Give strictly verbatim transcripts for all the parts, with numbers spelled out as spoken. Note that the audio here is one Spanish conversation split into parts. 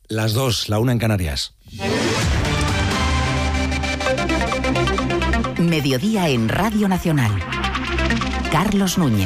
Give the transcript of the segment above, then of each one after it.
Las dos, la una en Canarias. Mediodía en Radio Nacional. Carlos Núñez.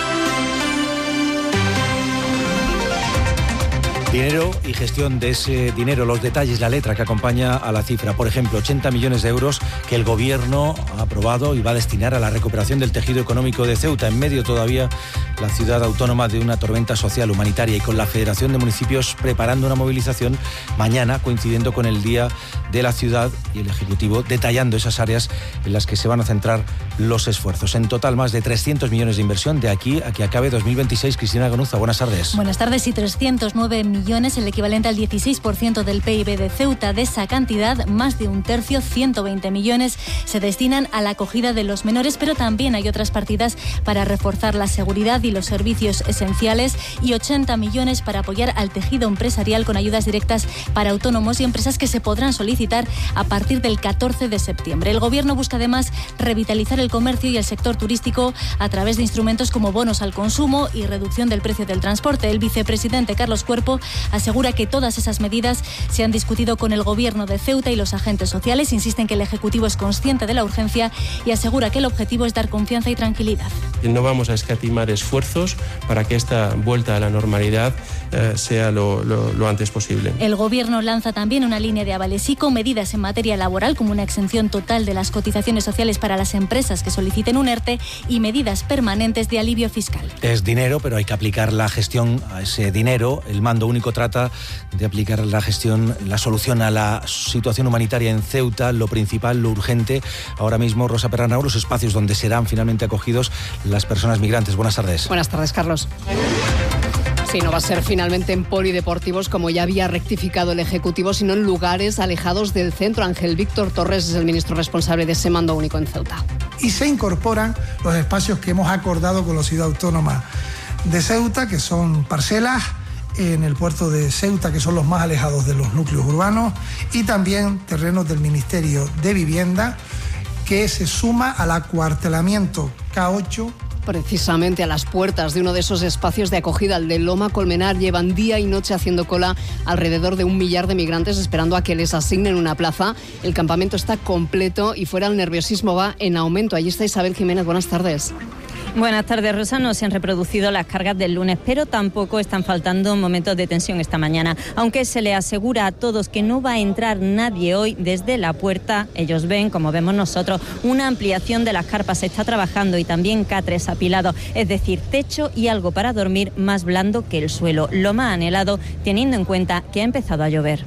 Dinero y gestión de ese dinero, los detalles, la letra que acompaña a la cifra. Por ejemplo, ochenta millones de euros que el Gobierno ha aprobado y va a destinar a la recuperación del tejido económico de Ceuta, en medio todavía la ciudad autónoma de una tormenta social humanitaria, y con la Federación de Municipios preparando una movilización mañana, coincidiendo con el Día de la Ciudad, y el Ejecutivo detallando esas áreas en las que se van a centrar los esfuerzos. En total, más de trescientos millones de inversión de aquí a que acabe dos mil veintiséis. Cristina Ganuza, buenas tardes. Buenas tardes. Y trescientos nueve millones, el equivalente al dieciséis por ciento del P I B de Ceuta. De esa cantidad, más de un tercio, ciento veinte millones, se destinan a la acogida de los menores, pero también hay otras partidas para reforzar la seguridad y los servicios esenciales, y ochenta millones para apoyar al tejido empresarial con ayudas directas para autónomos y empresas que se podrán solicitar a partir del catorce de septiembre. El Gobierno busca además revitalizar el comercio y el sector turístico a través de instrumentos como bonos al consumo y reducción del precio del transporte. El vicepresidente Carlos Cuerpo asegura que todas esas medidas se han discutido con el Gobierno de Ceuta y los agentes sociales. Insiste en que el Ejecutivo es consciente de la urgencia y asegura que el objetivo es dar confianza y tranquilidad. No vamos a escatimar esfuerzos para que esta vuelta a la normalidad eh, sea lo, lo, lo antes posible. El Gobierno lanza también una línea de avales y con medidas en materia laboral, como una exención total de las cotizaciones sociales para las empresas que soliciten un ERTE y medidas permanentes de alivio fiscal. Es dinero, pero hay que aplicar la gestión a ese dinero. El mando único trata de aplicar la gestión, la solución a la situación humanitaria en Ceuta, lo principal, lo urgente. Ahora mismo, Rosa Perranao, los espacios donde serán finalmente acogidos las personas migrantes. Buenas tardes. Buenas tardes, Carlos. Sí, no va a ser finalmente en polideportivos, como ya había rectificado el Ejecutivo, sino en lugares alejados del centro. Ángel Víctor Torres es el ministro responsable de ese mando único en Ceuta. Y se incorporan los espacios que hemos acordado con la ciudad autónoma de Ceuta, que son parcelas en el puerto de Ceuta, que son los más alejados de los núcleos urbanos, y también terrenos del Ministerio de Vivienda, que se suma al acuartelamiento K ocho. Precisamente a las puertas de uno de esos espacios de acogida, el de Loma Colmenar, llevan día y noche haciendo cola alrededor de un millar de migrantes esperando a que les asignen una plaza. El campamento está completo y fuera el nerviosismo va en aumento. Allí está Isabel Jiménez, buenas tardes. Buenas tardes, Rosa. No se han reproducido las cargas del lunes, pero tampoco están faltando momentos de tensión esta mañana. Aunque se le asegura a todos que no va a entrar nadie hoy desde la puerta, ellos ven, como vemos nosotros, una ampliación de las carpas. Se está trabajando y también catres apilados, es decir, techo y algo para dormir más blando que el suelo. Lo más anhelado, teniendo en cuenta que ha empezado a llover.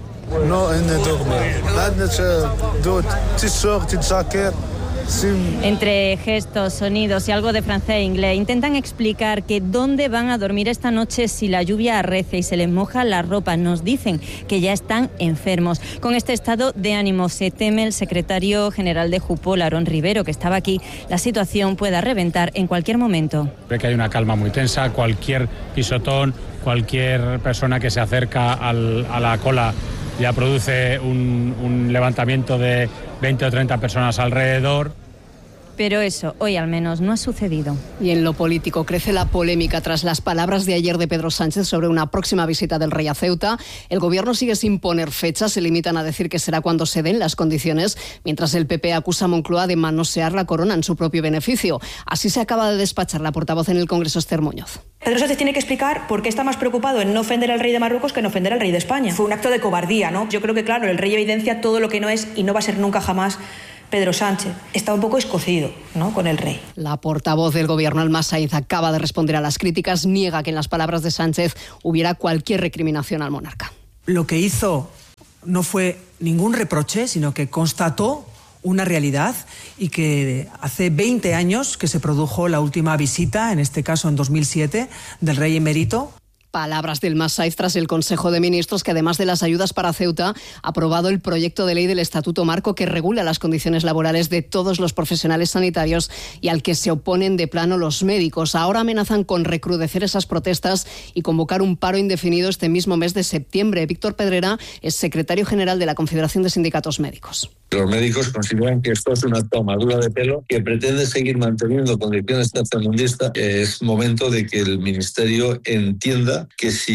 Entre gestos, sonidos y algo de francés e inglés, intentan explicar que dónde van a dormir esta noche si la lluvia arrece y se les moja la ropa. Nos dicen que ya están enfermos. Con este estado de ánimo se teme el secretario general de Jupol, Aarón Rivero, que estaba aquí. La situación pueda reventar en cualquier momento. Ve que hay una calma muy tensa. Cualquier pisotón, cualquier persona que se acerca al, a la cola ya produce un, un levantamiento de veinte o treinta personas alrededor. Pero eso, hoy al menos, no ha sucedido. Y en lo político crece la polémica tras las palabras de ayer de Pedro Sánchez sobre una próxima visita del rey a Ceuta. El Gobierno sigue sin poner fechas, se limitan a decir que será cuando se den las condiciones, mientras el P P acusa a Moncloa de manosear la corona en su propio beneficio. Así se acaba de despachar la portavoz en el Congreso, Esther Muñoz. Pedro Sánchez tiene que explicar por qué está más preocupado en no ofender al rey de Marruecos que en ofender al rey de España. Fue un acto de cobardía, ¿no? Yo creo que, claro, el rey evidencia todo lo que no es y no va a ser nunca jamás Pedro Sánchez. Está un poco escocido, ¿no?, con el rey. La portavoz del Gobierno, Alma Sainz, acaba de responder a las críticas. Niega que en las palabras de Sánchez hubiera cualquier recriminación al monarca. Lo que hizo no fue ningún reproche, sino que constató una realidad, y que hace veinte años que se produjo la última visita, en este caso en dos mil siete, del rey emérito. Palabras del Masaiz tras el Consejo de Ministros, que además de las ayudas para Ceuta, ha aprobado el proyecto de ley del Estatuto Marco que regula las condiciones laborales de todos los profesionales sanitarios y al que se oponen de plano los médicos. Ahora amenazan con recrudecer esas protestas y convocar un paro indefinido este mismo mes de septiembre. Víctor Pedrera es secretario general de la Confederación de Sindicatos Médicos. Los médicos consideran que esto es una tomadura de pelo que pretende seguir manteniendo condiciones tercermundistas. Es momento de que el Ministerio entienda que si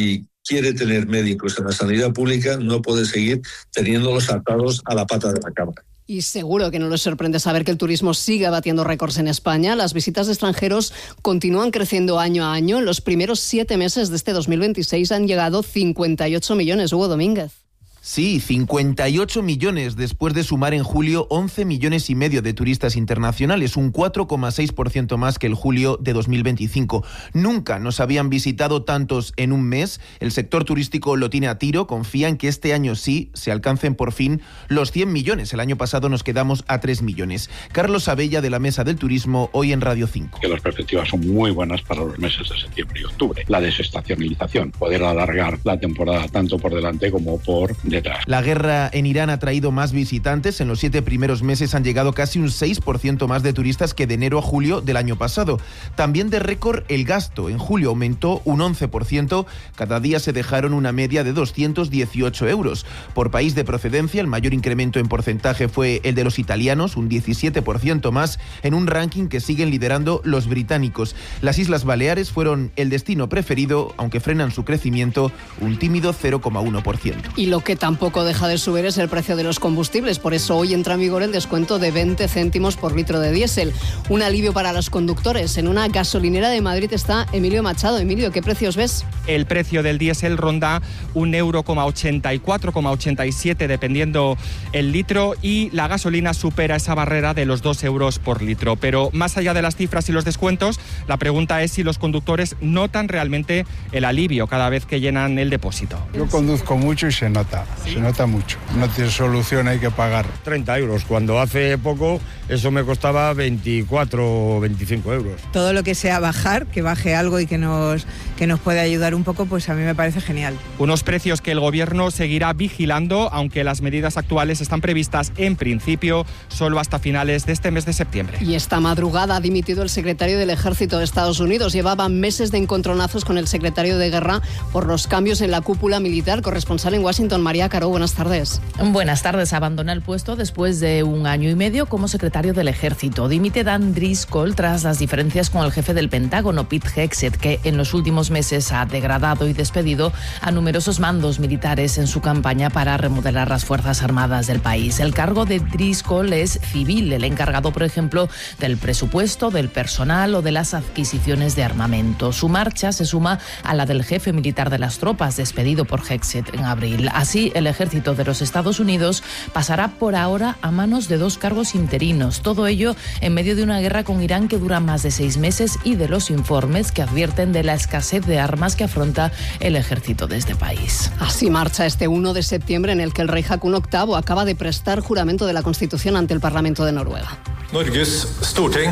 quiere tener médicos en la sanidad pública no puede seguir teniéndolos atados a la pata de la cama. Y seguro que no les sorprende saber que el turismo sigue batiendo récords en España. Las visitas de extranjeros continúan creciendo año a año. En los primeros siete meses de este dos mil veintiséis han llegado cincuenta y ocho millones. Hugo Domínguez. Sí, cincuenta y ocho millones después de sumar en julio once millones y medio de turistas internacionales, un cuatro coma seis por ciento más que el julio de dos mil veinticinco. Nunca nos habían visitado tantos en un mes. El sector turístico lo tiene a tiro, confía en que este año sí se alcancen por fin los cien millones. El año pasado nos quedamos a tres millones. Carlos Abella, de la Mesa del Turismo, hoy en Radio cinco. Que las perspectivas son muy buenas para los meses de septiembre y octubre. La desestacionalización, poder alargar la temporada tanto por delante como por detrás. La guerra en Irán ha traído más visitantes. En los siete primeros meses han llegado casi un seis por ciento más de turistas que de enero a julio del año pasado. También de récord el gasto. En julio aumentó un once por ciento. Cada día se dejaron una media de doscientos dieciocho euros. Por país de procedencia, el mayor incremento en porcentaje fue el de los italianos, un diecisiete por ciento más, en un ranking que siguen liderando los británicos. Las Islas Baleares fueron el destino preferido, aunque frenan su crecimiento un tímido cero coma uno por ciento. Y lo que tampoco deja de subir es el precio de los combustibles. Por eso hoy entra en vigor el descuento de veinte céntimos por litro de diésel. Un alivio para los conductores. En una gasolinera de Madrid está Emilio Machado. Emilio, ¿qué precios ves? El precio del diésel ronda un euro coma ochenta y cuatro, coma ochenta y siete dependiendo el litro, y la gasolina supera esa barrera de los dos euros por litro. Pero más allá de las cifras y los descuentos, la pregunta es si los conductores notan realmente el alivio cada vez que llenan el depósito. Yo conduzco mucho y se nota. ¿Sí? Se nota mucho. No tiene solución, hay que pagar. treinta euros, cuando hace poco eso me costaba veinticuatro o veinticinco euros. Todo lo que sea bajar, que baje algo y que nos, que nos pueda ayudar un poco, pues a mí me parece genial. Unos precios que el Gobierno seguirá vigilando, aunque las medidas actuales están previstas en principio solo hasta finales de este mes de septiembre. Y esta madrugada ha dimitido el secretario del Ejército de Estados Unidos. Llevaba meses de encontronazos con el secretario de Guerra por los cambios en la cúpula militar. Corresponsal en Washington, María Caro, buenas tardes. Buenas tardes. Abandona el puesto después de un año y medio como secretario del Ejército. Dimite Dan Driscoll tras las diferencias con el jefe del Pentágono, Pete Hegseth, que en los últimos meses ha degradado y despedido a numerosos mandos militares en su campaña para remodelar las Fuerzas Armadas del país. El cargo de Driscoll es civil, el encargado, por ejemplo, del presupuesto, del personal o de las adquisiciones de armamento. Su marcha se suma a la del jefe militar de las tropas, despedido por Hegseth en abril. Así, el ejército de los Estados Unidos pasará por ahora a manos de dos cargos interinos. Todo ello en medio de una guerra con Irán que dura más de seis meses y de los informes que advierten de la escasez de armas que afronta el ejército de este país. Así marcha este uno de septiembre en el que el rey Haakon octavo acaba de prestar juramento de la Constitución ante el Parlamento de Noruega. Norges Storting.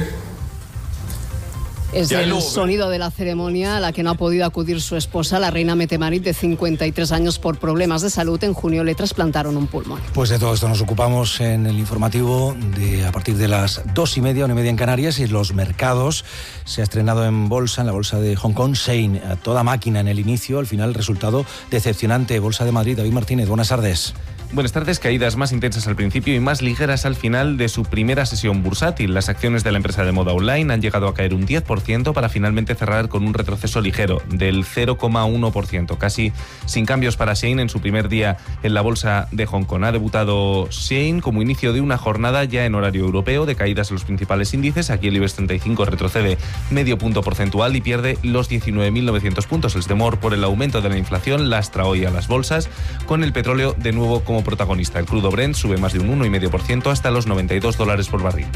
Es el sonido de la ceremonia a la que no ha podido acudir su esposa, la reina Mette-Marit, de cincuenta y tres años, por problemas de salud. En junio le trasplantaron un pulmón. Pues de todo esto nos ocupamos en el informativo de a partir de las dos y media, una y media en Canarias, y los mercados. Se ha estrenado en bolsa, en la bolsa de Hong Kong, Shein, a toda máquina en el inicio, al final resultado decepcionante. Bolsa de Madrid, David Martínez, buenas tardes. Buenas tardes. Caídas más intensas al principio y más ligeras al final de su primera sesión bursátil. Las acciones de la empresa de moda online han llegado a caer un diez por ciento para finalmente cerrar con un retroceso ligero del cero coma uno por ciento, casi sin cambios para Shein en su primer día en la bolsa de Hong Kong. Ha debutado Shein como inicio de una jornada ya en horario europeo de caídas en los principales índices. Aquí el IBEX treinta y cinco retrocede medio punto porcentual y pierde los diecinueve mil novecientos puntos. El temor por el aumento de la inflación lastra hoy a las bolsas, con el petróleo de nuevo como protagonista. El crudo Brent sube más de un uno coma cinco por ciento hasta los noventa y dos dólares por barril.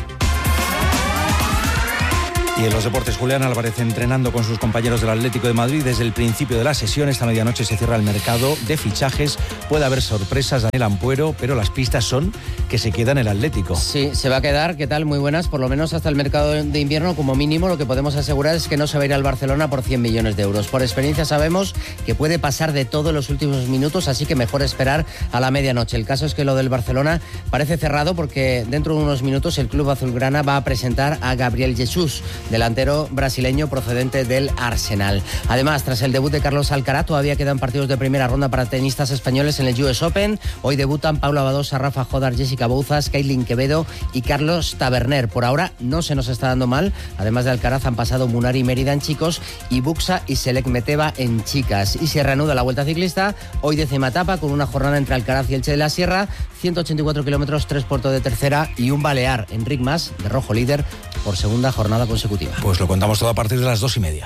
Y en los deportes, Julián Álvarez entrenando con sus compañeros del Atlético de Madrid desde el principio de la sesión. Esta medianoche se cierra el mercado de fichajes. Puede haber sorpresas, Daniel Ampuero, pero las pistas son que se queda en el Atlético. Sí, se va a quedar. ¿Qué tal? Muy buenas. Por lo menos hasta el mercado de invierno, como mínimo, lo que podemos asegurar es que no se va a ir al Barcelona por cien millones de euros. Por experiencia sabemos que puede pasar de todo en los últimos minutos, así que mejor esperar a la medianoche. El caso es que lo del Barcelona parece cerrado porque dentro de unos minutos el club azulgrana va a presentar a Gabriel Jesús, delantero brasileño procedente del Arsenal. Además, tras el debut de Carlos Alcaraz, todavía quedan partidos de primera ronda para tenistas españoles en el U S Open. Hoy debutan Paula Badosa, Rafa Jodar, Jessica Bouzas, Kailin Quevedo y Carlos Taberner. Por ahora no se nos está dando mal. Además de Alcaraz han pasado Munari Mérida en chicos y Buxa y Selek Meteva en chicas. Y se reanuda la Vuelta Ciclista, hoy décima etapa con una jornada entre Alcaraz y Elche de la Sierra, ciento ochenta y cuatro kilómetros, tres puertos de tercera y un balear. Enric Mas, de rojo líder, por segunda jornada consecutiva. Pues lo contamos todo a partir de las dos y media.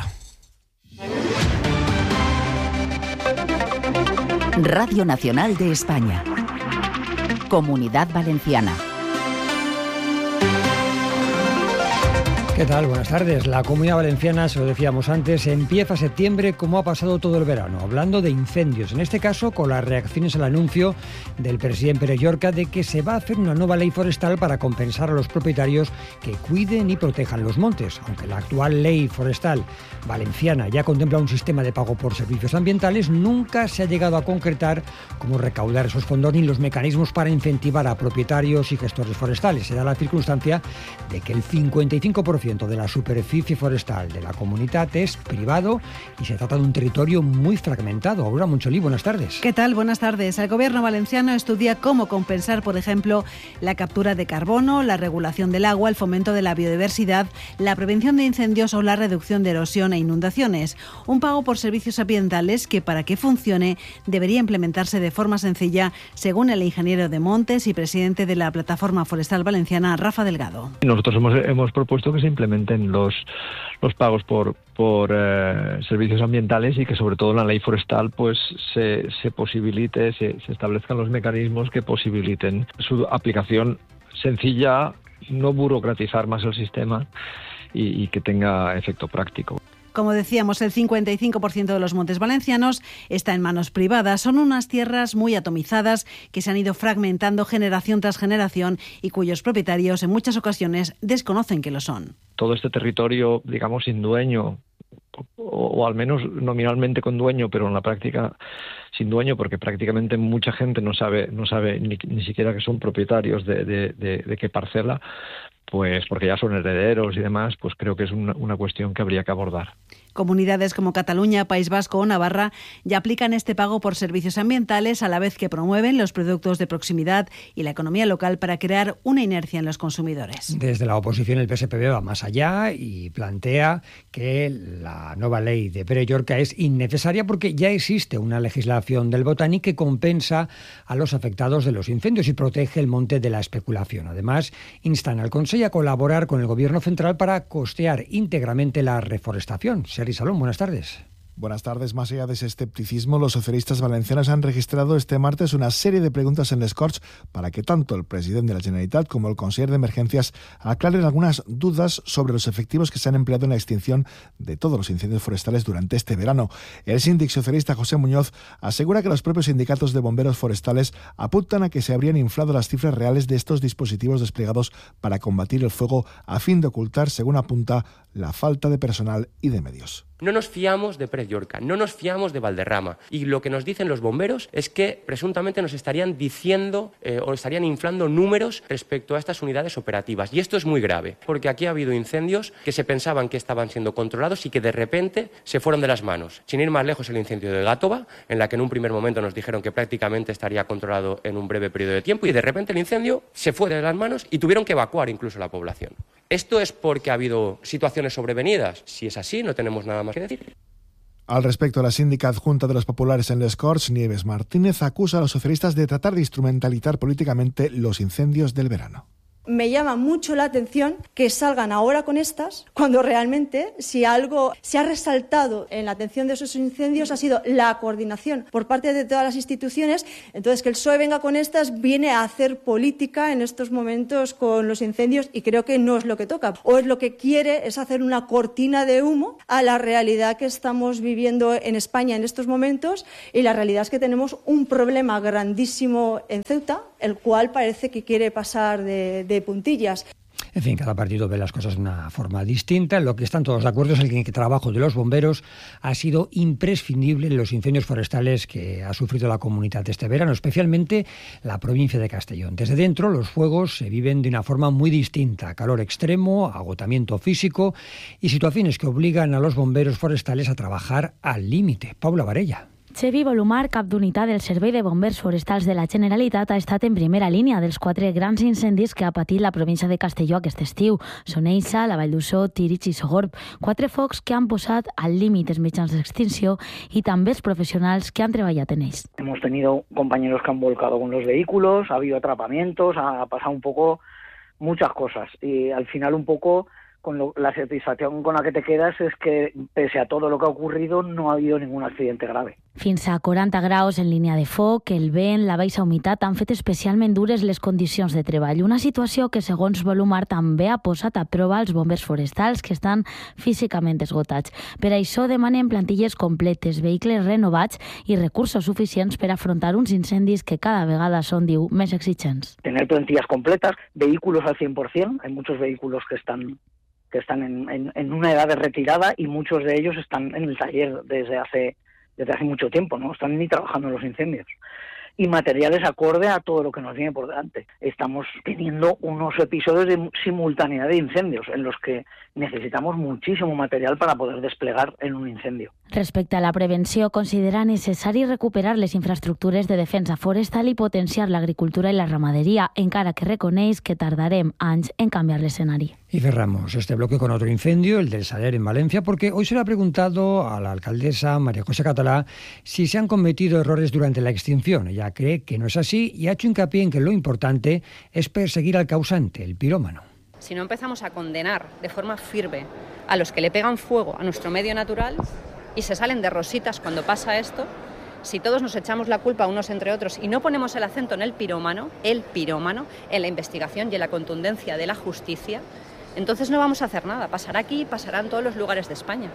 Radio Nacional de España. Comunidad Valenciana. ¿Qué tal? Buenas tardes. La Comunidad Valenciana, se lo decíamos antes, empieza septiembre como ha pasado todo el verano, hablando de incendios. En este caso, con las reacciones al anuncio del presidente Pere Llorca de que se va a hacer una nueva ley forestal para compensar a los propietarios que cuiden y protejan los montes. Aunque la actual ley forestal valenciana ya contempla un sistema de pago por servicios ambientales, nunca se ha llegado a concretar cómo recaudar esos fondos ni los mecanismos para incentivar a propietarios y gestores forestales. Se da la circunstancia de que el cincuenta y cinco por ciento de la superficie forestal de la comunidad es privado y se trata de un territorio muy fragmentado. Aurora Moncholí, buenas tardes. ¿Qué tal? Buenas tardes. El gobierno valenciano estudia cómo compensar, por ejemplo, la captura de carbono, la regulación del agua, el fomento de la biodiversidad, la prevención de incendios o la reducción de erosión e inundaciones. Un pago por servicios ambientales que, para que funcione, debería implementarse de forma sencilla, según el ingeniero de montes y presidente de la Plataforma Forestal Valenciana, Rafa Delgado. Nosotros hemos, hemos propuesto que se implementen los, los pagos por, por eh, servicios ambientales y que sobre todo en la ley forestal pues se, se posibilite, se, se establezcan los mecanismos que posibiliten su aplicación sencilla, no burocratizar más el sistema y, y que tenga efecto práctico. Como decíamos, el cincuenta y cinco por ciento de los montes valencianos está en manos privadas. Son unas tierras muy atomizadas que se han ido fragmentando generación tras generación y cuyos propietarios en muchas ocasiones desconocen que lo son. Todo este territorio, digamos, sin dueño, o, o al menos nominalmente con dueño, pero en la práctica sin dueño, porque prácticamente mucha gente no sabe no sabe ni, ni siquiera que son propietarios de, de, de, de qué parcela, pues porque ya son herederos y demás, pues creo que es una, una cuestión que habría que abordar. Comunidades como Cataluña, País Vasco o Navarra ya aplican este pago por servicios ambientales a la vez que promueven los productos de proximidad y la economía local para crear una inercia en los consumidores. Desde la oposición el P S P V va más allá y plantea que la nueva ley de Pere Llorca es innecesaria porque ya existe una legislación del Botani que compensa a los afectados de los incendios y protege el monte de la especulación. Además, instan al Consejo a colaborar con el Gobierno central para costear íntegramente la reforestación. Sergi Salón, buenas tardes. Buenas tardes. Más allá de ese escepticismo, los socialistas valencianos han registrado este martes una serie de preguntas en les Corts para que tanto el presidente de la Generalitat como el conseller de Emergencias aclaren algunas dudas sobre los efectivos que se han empleado en la extinción de todos los incendios forestales durante este verano. El síndic socialista José Muñoz asegura que los propios sindicatos de bomberos forestales apuntan a que se habrían inflado las cifras reales de estos dispositivos desplegados para combatir el fuego a fin de ocultar, según apunta, la falta de personal y de medios. No nos fiamos de Pere Llorca, no nos fiamos de Valderrama. Y lo que nos dicen los bomberos es que presuntamente nos estarían diciendo eh, o estarían inflando números respecto a estas unidades operativas. Y esto es muy grave, porque aquí ha habido incendios que se pensaban que estaban siendo controlados y que de repente se fueron de las manos. Sin ir más lejos, el incendio de Gátova, en la que en un primer momento nos dijeron que prácticamente estaría controlado en un breve periodo de tiempo y de repente el incendio se fue de las manos y tuvieron que evacuar incluso la población. ¿Esto es porque ha habido situaciones sobrevenidas? Si es así, no tenemos nada más que decir. Al respecto, la síndica adjunta de los populares en les Corts, Nieves Martínez, acusa a los socialistas de tratar de instrumentalizar políticamente los incendios del verano. Me llama mucho la atención que salgan ahora con estas, cuando realmente si algo se ha resaltado en la atención de esos incendios ha sido la coordinación por parte de todas las instituciones. Entonces, que el P S O E venga con estas viene a hacer política en estos momentos con los incendios y creo que no es lo que toca. O es lo que quiere es hacer una cortina de humo a la realidad que estamos viviendo en España en estos momentos, y la realidad es que tenemos un problema grandísimo en Ceuta, el cual parece que quiere pasar de, de puntillas. En fin, cada partido ve las cosas de una forma distinta. Lo que están todos de acuerdo es en que el trabajo de los bomberos ha sido imprescindible en los incendios forestales que ha sufrido la comunidad este verano, especialmente la provincia de Castellón. Desde dentro, los fuegos se viven de una forma muy distinta: calor extremo, agotamiento físico y situaciones que obligan a los bomberos forestales a trabajar al límite. Paula Varella. Xevi Volumar, cap d'unitat del Servei de Bombers Forestals de la Generalitat, ha estat en primera línia dels quatre grans incendis que ha patit la província de Castelló aquest estiu. Són Eixa, la Vall d'Uixó, Tírig i Sogorb. Quatre focs que han posat al límit els mitjans d'extinció i també els professionals que han treballat en ells. Hemos tenido compañeros que han volcado con los vehículos, ha habido atrapamientos, ha pasado un poco muchas cosas y al final un poco con lo, la satisfacción con la que te quedas es que pese a todo lo que ha ocurrido no ha habido ningún accidente grave. Fins a quaranta graus en línia de foc, el vent, la baixa humitat han fet especialment dures les condicions de treball. Una situació que, segons Volumar, també ha posat a prova els bombers forestals que estan físicament esgotats. Per això demanen plantilles completes, vehicles renovats i recursos suficients per afrontar uns incendis que cada vegada són, diu, més exigents. Tener plantillas completas, vehículos al cien por ciento, hay muchos vehículos que están que están en, en, en una edad de retirada y muchos de ellos están en el taller desde hace desde hace mucho tiempo, no están ni trabajando en los incendios. Y materiales acorde a todo lo que nos viene por delante. Estamos teniendo unos episodios de simultaneidad de incendios en los que necesitamos muchísimo material para poder desplegar en un incendio. Respecte a la prevenció, considera necessari recuperar les infraestructures de defensa forestal i potenciar l'agricultura i la ramaderia, encara que reconeix que tardarem anys en canviar l'escenari. Y cerramos este bloque con otro incendio, el del Saler en Valencia, porque hoy se le ha preguntado a la alcaldesa María José Catalá si se han cometido errores durante la extinción. Ella cree que no es así y ha hecho hincapié en que lo importante es perseguir al causante, el pirómano. Si no empezamos a condenar de forma firme a los que le pegan fuego a nuestro medio natural y se salen de rositas cuando pasa esto, si todos nos echamos la culpa unos entre otros y no ponemos el acento en el pirómano, el pirómano, en la investigación y en la contundencia de la justicia, entonces no vamos a hacer nada. Pasará aquí y pasará en todos los lugares de España.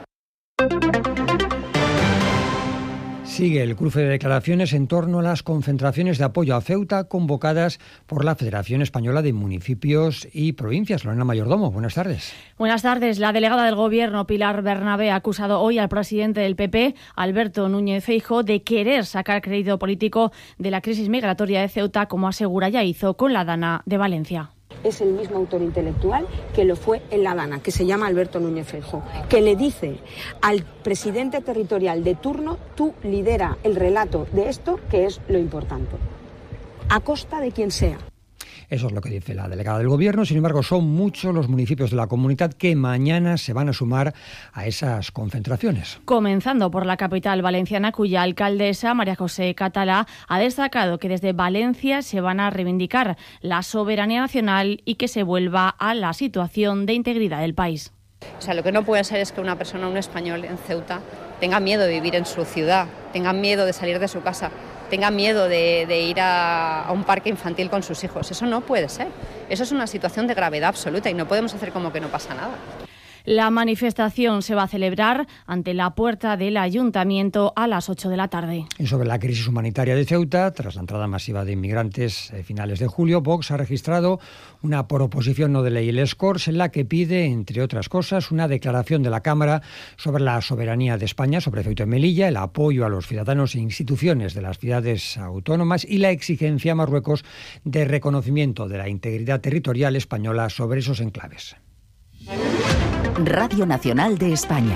Sigue el cruce de declaraciones en torno a las concentraciones de apoyo a Ceuta convocadas por la Federación Española de Municipios y Provincias. Lorena Mayordomo, buenas tardes. Buenas tardes. La delegada del Gobierno, Pilar Bernabé, ha acusado hoy al presidente del P P, Alberto Núñez Feijóo, de querer sacar crédito político de la crisis migratoria de Ceuta, como asegura ya hizo con la Dana de Valencia. Es el mismo autor intelectual que lo fue en La Dana, que se llama Alberto Núñez Feijóo, que le dice al presidente territorial de turno: tú lidera el relato de esto, que es lo importante, a costa de quien sea. Eso es lo que dice la delegada del Gobierno. Sin embargo, son muchos los municipios de la comunidad que mañana se van a sumar a esas concentraciones. Comenzando por la capital valenciana, cuya alcaldesa, María José Catalá, ha destacado que desde Valencia se van a reivindicar la soberanía nacional y que se vuelva a la situación de integridad del país. O sea, lo que no puede ser es que una persona, un español en Ceuta, tenga miedo de vivir en su ciudad, tenga miedo de salir de su casa, tenga miedo de, de ir a, a un parque infantil con sus hijos. Eso no puede ser. Eso es una situación de gravedad absoluta y no podemos hacer como que no pasa nada. La manifestación se va a celebrar ante la puerta del Ayuntamiento a las ocho de la tarde. Y sobre la crisis humanitaria de Ceuta, tras la entrada masiva de inmigrantes a finales de julio, Vox ha registrado una proposición no de ley, el Corts, en la que pide, entre otras cosas, una declaración de la Cámara sobre la soberanía de España sobre Ceuta y Melilla, el apoyo a los ciudadanos e instituciones de las ciudades autónomas y la exigencia a Marruecos de reconocimiento de la integridad territorial española sobre esos enclaves. Radio Nacional de España.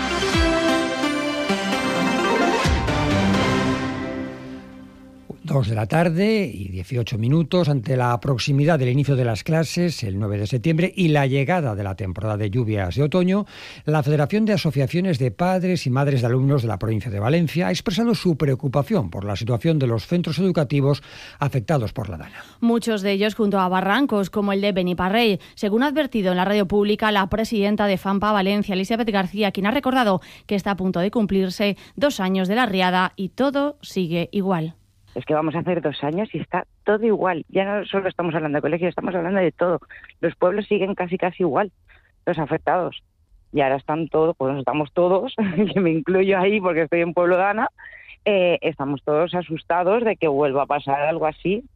Dos de la tarde y dieciocho minutos. Ante la proximidad del inicio de las clases, el nueve de septiembre, y la llegada de la temporada de lluvias de otoño, la Federación de Asociaciones de Padres y Madres de Alumnos de la provincia de Valencia ha expresado su preocupación por la situación de los centros educativos afectados por la Dana. Muchos de ellos junto a barrancos, como el de Beniparrey. Según ha advertido en la radio pública la presidenta de FAMPA Valencia, Elizabeth García, quien ha recordado que está a punto de cumplirse dos años de la riada y todo sigue igual. Es que vamos a hacer dos años y está todo igual. Ya no solo estamos hablando de colegios, estamos hablando de todo. Los pueblos siguen casi casi igual, los afectados. Y ahora están todos, pues estamos todos, que me incluyo ahí porque estoy en Pueblo Dana, eh, estamos todos asustados de que vuelva a pasar algo así